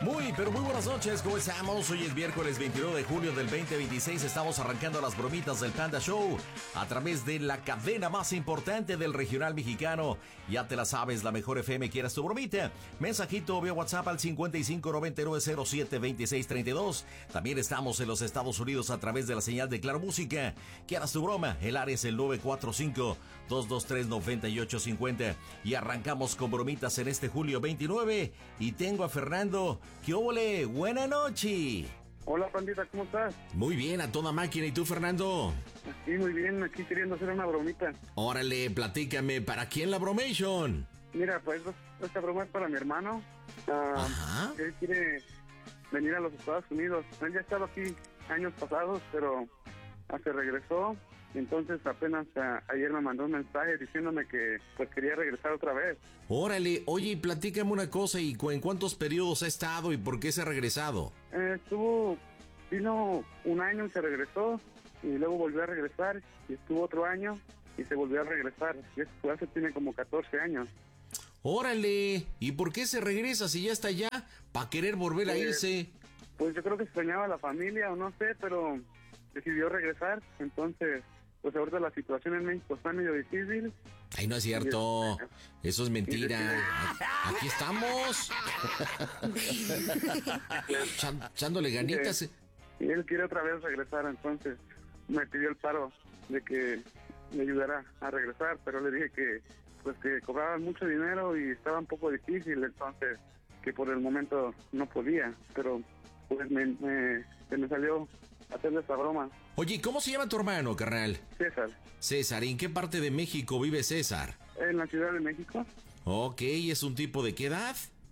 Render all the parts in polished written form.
Pero muy buenas noches, ¿cómo estamos? Hoy es miércoles 29 de julio del 2026. Estamos arrancando las bromitas del Panda Show a través de la cadena más importante del regional mexicano. Ya te la sabes, la mejor FM. ¿Quieras tu bromita? Mensajito vía WhatsApp al 5599072632. También estamos en los Estados Unidos a través de la señal de Claro Música. ¿Quieras tu broma? El área es el 945-223-9850. Y arrancamos con bromitas en este julio 29. Y tengo a Fernando. ¿Qué óvole? ¡Buena noche! Hola, pandita, ¿cómo estás? Muy bien, a toda máquina. ¿Y tú, Fernando? Sí, muy bien, aquí queriendo hacer una bromita. Órale, platícame, ¿para quién la bromation? Mira, pues esta broma es para mi hermano. Ajá. Él quiere venir a los Estados Unidos. Él ya estaba aquí años pasados, pero se regresó. Entonces apenas ayer me mandó un mensaje diciéndome que pues quería regresar otra vez. Órale, oye, y platícame una cosa, ¿y en cuántos periodos ha estado y por qué se ha regresado? Vino un año y se regresó, y luego volvió a regresar, y estuvo otro año, y se volvió a regresar. Y eso hace tiene como 14 años. Órale, ¿y por qué se regresa si ya está allá? ¿Para querer volver a irse? Pues yo creo que extrañaba a la familia o no sé, pero decidió regresar. Entonces, pues ahorita la situación en México está medio difícil. Ay, no es cierto, eso es mentira. Aquí estamos. Echándole ganitas. Y él quiere otra vez regresar, entonces me pidió el paro de que me ayudara a regresar, pero le dije que pues que cobraban mucho dinero y estaba un poco difícil, entonces que por el momento no podía, pero pues se me salió hacerle esta broma. Oye, ¿cómo se llama tu hermano, carnal? César. César, ¿y en qué parte de México vive César? En la Ciudad de México. Ok, ¿es un tipo de qué edad?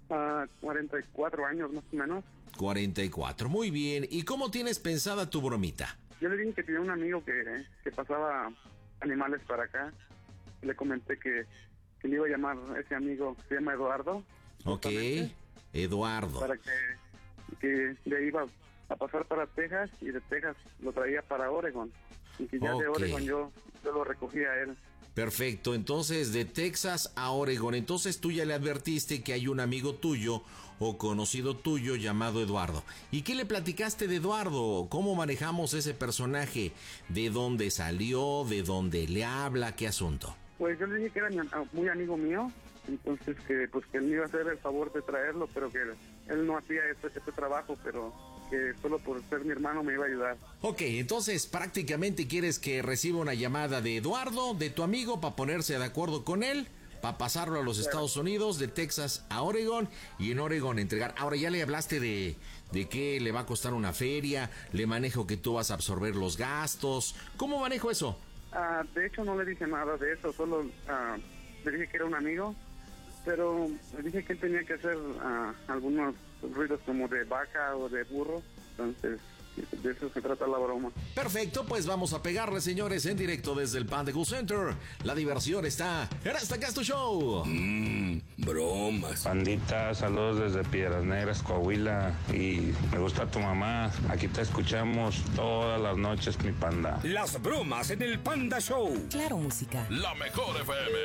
44 años más o menos. 44, muy bien. ¿Y cómo tienes pensada tu bromita? Yo le dije que tenía un amigo que pasaba animales para acá. Le comenté que le iba a llamar a ese amigo, se llama Eduardo. Ok, Eduardo. Para que le iba a pasar para Texas, y de Texas lo traía para Oregon. Y que ya de Oregon yo lo recogía a él. Perfecto, entonces de Texas a Oregon. Entonces tú ya le advertiste que hay un amigo tuyo o conocido tuyo llamado Eduardo. ¿Y qué le platicaste de Eduardo? ¿Cómo manejamos ese personaje? ¿De dónde salió? ¿De dónde le habla? ¿Qué asunto? Pues yo le dije que era muy amigo mío. Entonces que él me iba a hacer el favor de traerlo, pero que él no hacía este trabajo, pero que solo por ser mi hermano me iba a ayudar. Ok, entonces prácticamente quieres que reciba una llamada de Eduardo, de tu amigo, para ponerse de acuerdo con él, para pasarlo a los Estados Unidos, de Texas a Oregon, y en Oregon entregar. Ahora, ya le hablaste de que le va a costar una feria, le manejo que tú vas a absorber los gastos. ¿Cómo manejo eso? De hecho no le dije nada de eso, solo le dije que era un amigo, pero le dije que él tenía que hacer algunos ruidos como de vaca o de burro. Entonces de eso se trata la broma. Perfecto, pues vamos a pegarle, señores, en directo desde el Panda Cool Center. La diversión está en Hasta Acá Es Tu Show. Bromas. Pandita, saludos desde Piedras Negras, Coahuila. Y me gusta tu mamá. Aquí te escuchamos todas las noches, mi panda. Las bromas en el Panda Show. Claro Música. La mejor FM.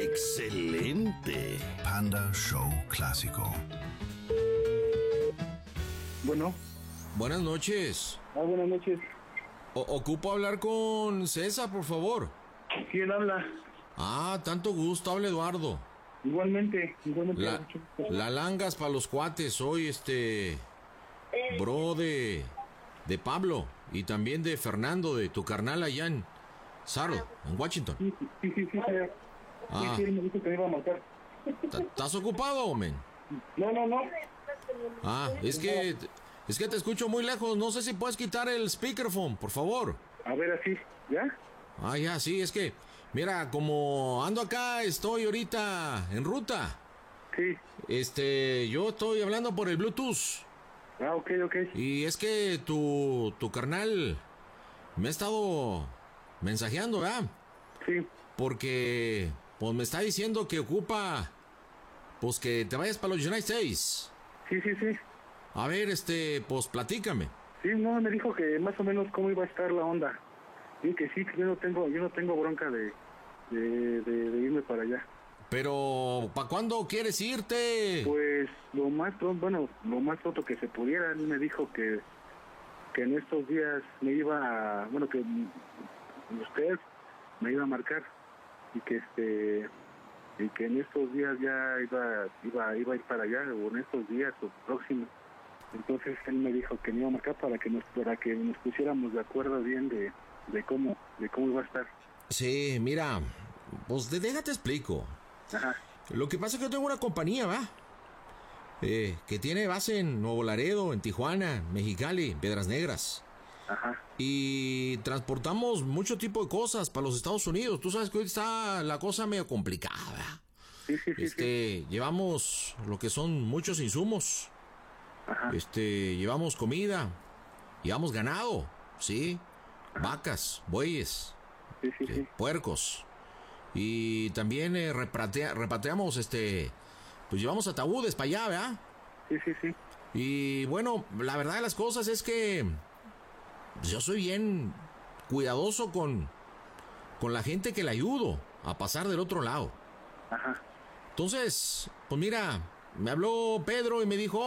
Excelente. Panda Show Clásico. Bueno. Buenas noches. Buenas noches. Ocupo hablar con César, por favor. ¿Quién habla? Tanto gusto, habla Eduardo. Igualmente. La langas para los cuates, soy bro de Pablo y también de Fernando, de tu carnal allá en Seattle, en Washington. Sí. Sí, me dijo que me iba a matar. ¿Estás ocupado, men? No. Es que te escucho muy lejos. No sé si puedes quitar el speakerphone, por favor. A ver, así, ¿ya? Ya, sí, es que, mira, como ando acá, estoy ahorita en ruta. Sí. Yo estoy hablando por el Bluetooth. Ok. Y es que tu carnal me ha estado mensajeando, ¿verdad? Sí. Porque, pues me está diciendo que ocupa, pues que te vayas para los United States. Sí. A ver, pues platícame. Sí, no, me dijo que más o menos cómo iba a estar la onda. Y que sí, que yo no tengo bronca de irme para allá. Pero, ¿para cuándo quieres irte? Pues lo más pronto que se pudiera. Él me dijo que en estos días me iba a, que usted me iba a marcar y que en estos días ya iba a ir para allá, o en estos días o próximos. Entonces él me dijo que me iba a marcar para que nos pusiéramos de acuerdo bien de cómo iba a estar. Sí, mira, pues déjate explico. Ajá. Lo que pasa es que yo tengo una compañía, ¿va? Que tiene base en Nuevo Laredo, en Tijuana, Mexicali, Piedras Negras. Ajá. Y transportamos mucho tipo de cosas para los Estados Unidos. Tú sabes que hoy está la cosa medio complicada. Sí. Llevamos lo que son muchos insumos. Ajá. Llevamos comida, llevamos ganado, ¿sí? Vacas, bueyes, Sí. puercos. Y también repatriamos, pues llevamos ataúdes para allá, ¿verdad? Sí. Y bueno, la verdad de las cosas es que pues, yo soy bien cuidadoso con la gente que le ayudo a pasar del otro lado. Ajá. Entonces, pues mira, me habló Pedro y me dijo,